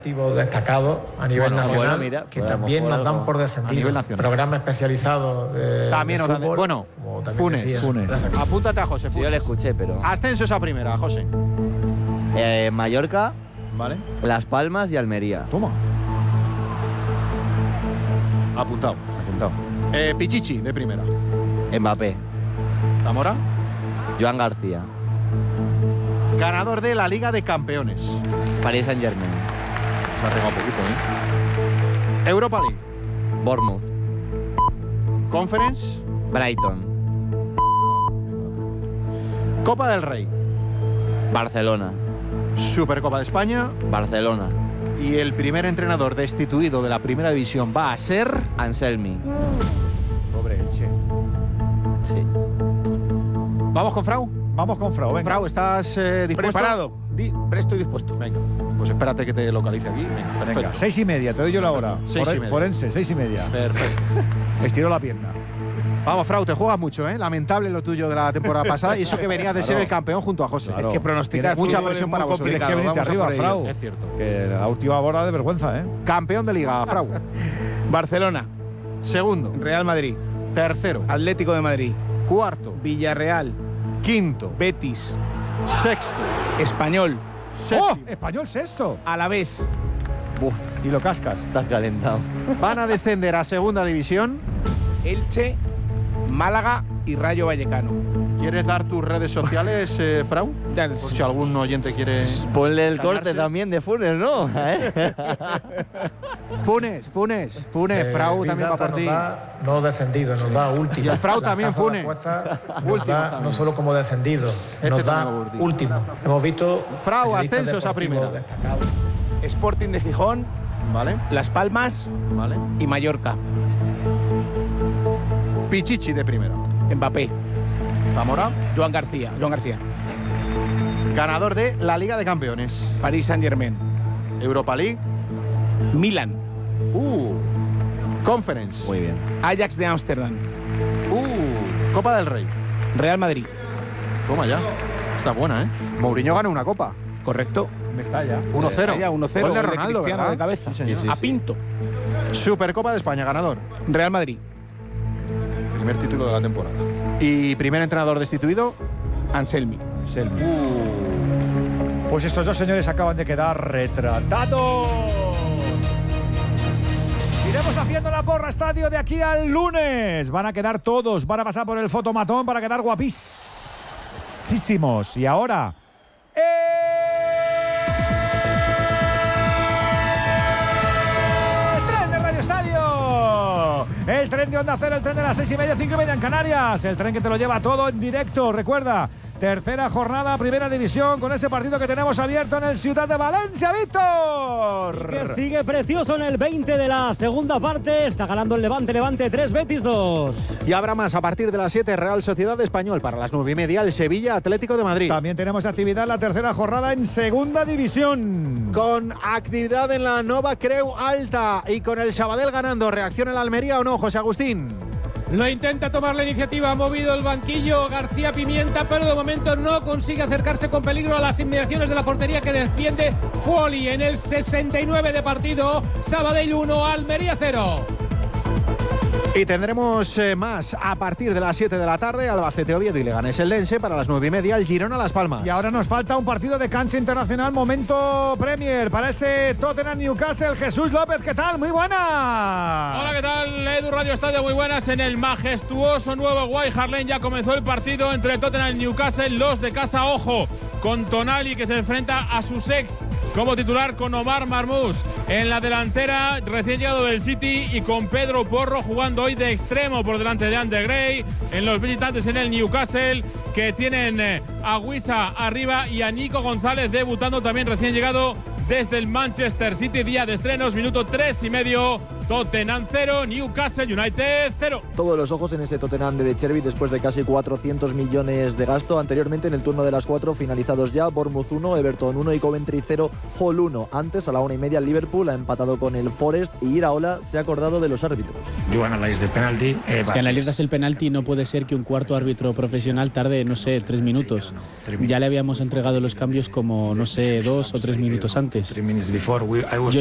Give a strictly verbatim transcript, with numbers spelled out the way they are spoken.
destacado a nivel bueno, nacional, bueno, mira, que también nos dan por descendido. Programa especializado de, también de nos dan, fútbol. bueno, Funes, decía, Funes. Apúntate a José. Funes. Sí, yo le escuché, pero... Ascensos a primera, José. Eh, Mallorca, vale. Las Palmas y Almería. Toma. Apuntado. Apuntado. Eh, Pichichi, de primera. Mbappé. Zamora. Joan García. Ganador de la Liga de Campeones. Paris Saint-Germain. Se ha regado un poquito, ¿eh? Europa League. Bournemouth. Conference. Brighton. Copa del Rey. Barcelona. Supercopa de España. Barcelona. Y el primer entrenador destituido de la primera división va a ser... Anselmi. Pobre Elche. Sí. ¿Vamos con Frau? Vamos con Frau, venga. Frau, ¿estás eh, dispuesto? Preparado. Di, presto y dispuesto. Venga, pues espérate que te localice aquí. Venga, perfecto. Venga, seis y media, te doy yo la hora. Seis y media. Forense, seis y media. Perfecto. Estiró la pierna. Vamos, Frau, te juegas mucho, ¿eh? Lamentable lo tuyo de la temporada pasada y eso que venías de Claro. ser el campeón junto a José. Claro. Es que pronosticar Mucha fútbol presión es para muy vosotros. Tienes que complicado. venirte Vamos a arriba, por ello. Frau. Es cierto. Que la última hora de vergüenza, ¿eh? Campeón de Liga, Frau. Barcelona, Segundo. Real Madrid, Tercero. Atlético de Madrid, Cuarto. Villarreal, Quinto. Betis, Sexto. Español, ¡Oh! Séptimo. Español sexto. Alavés, Uf, Y lo cascas. estás calentado. Van a descender a Segunda División. Elche, Málaga y Rayo Vallecano. ¿Quieres dar tus redes sociales, eh, Frau? Ya, Por si algún oyente quiere... Ponle el Sacarse. corte también de Funes, ¿no? ¿Eh? Funes, Funes, Funes, Eh, Frau Big también va Data por ti. nos da no descendido, nos da último. Y el Frau La también, casa de Funes. apuestas nos Último da también. no solo como descendido, Este nos da también va por ti. último. Hemos visto Frau, periodistas ascensos a deportivos primera. destacados. Sporting de Gijón, Vale, Las Palmas vale. y Mallorca. Pichichi de primera. Mbappé, Zamora. Joan García, Joan García, Ganador de la Liga de Campeones. Paris Saint-Germain, Europa League. Milan, Uh. Conference. Muy bien. Ajax de Ámsterdam, Uh. Copa del Rey. Real Madrid. Toma ya. Está buena, ¿eh? Mourinho gana una copa. Correcto. ¿Dónde está ya? uno cero. Ya, uno cero. Gol de gol Ronaldo, Cristiano ¿verdad? de cabeza. Sí, señor. Sí, sí, a sí. Pinto. Supercopa de España, ganador. Real Madrid, Primer título de la temporada. Y primer entrenador destituido. Anselmi. Selmi. Pues estos dos señores acaban de quedar retratados. Iremos haciendo la porra estadio de aquí al lunes. Van a quedar todos, van a pasar por el fotomatón para quedar guapísimos. Y ahora... ¡el tren de Radio Estadio! El tren de Onda Cero, el tren de las seis y media, cinco y media en Canarias. El tren que te lo lleva todo en directo. Recuerda, tercera jornada, primera división, con ese partido que tenemos abierto en el Ciudad de Valencia, Víctor. Que sigue precioso en el veinte de la segunda parte. Está ganando el Levante, Levante tres, Betis dos. Y habrá más a partir de las siete. Real Sociedad Español. Para las nueve y media, el Sevilla Atlético de Madrid. También tenemos actividad en la tercera jornada en segunda división. Con actividad en la Nova Creu Alta y con el Sabadell ganando. ¿Reacciona el Almería o no, José Agustín? Lo intenta tomar la iniciativa, ha movido el banquillo García Pimienta, pero de momento no consigue acercarse con peligro a las inmediaciones de la portería que defiende Fuoli en el sesenta y nueve de partido. Sabadell uno, Almería cero. Y tendremos eh, más a partir de las siete de la tarde. Albacete, Oviedo y Leganés Eldense. Para las nueve y media, el Girona Las Palmas. Y ahora nos falta un partido de cancha internacional, momento Premier, para ese Tottenham Newcastle. Jesús López, ¿qué tal? Muy buena. Hola, ¿qué tal? Edu Radio Estadio, muy buenas. En el majestuoso nuevo White Hart Lane ya comenzó el partido entre Tottenham y Newcastle. Los de casa, ojo, con Tonali que se enfrenta a sus ex como titular, con Omar Marmoush en la delantera, recién llegado del City, y con Pedro Porro jugando hoy de extremo por delante de Ander Gray. En los visitantes en el Newcastle, que tienen eh, a Wissa arriba y a Nico González debutando también recién llegado desde el Manchester City. Día de estrenos, minuto tres y medio. Tottenham cero, Newcastle United cero. Todos los ojos en ese Tottenham de De Zerbi después de casi cuatrocientos millones de gasto. Anteriormente, en el turno de las cuatro finalizados ya, Bournemouth uno, Everton uno y Coventry cero, Hull uno. Antes, a la una y media, Liverpool ha empatado con el Forest y Iraola se ha acordado de los árbitros. Si analizas el penalti, no puede ser que un cuarto árbitro profesional tarde, no sé, tres minutos. Ya le habíamos entregado los cambios como, no sé, dos o tres minutos antes. Yo